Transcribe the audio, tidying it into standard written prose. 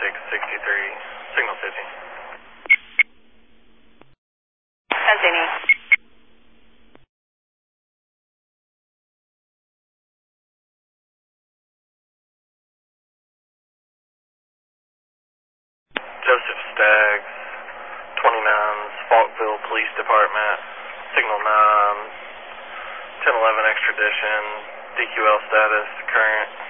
3663, signal 50. Continue. Joseph Staggs, 29's, Falkville Police Department, signal 9, 1011 extradition, DQL status, current.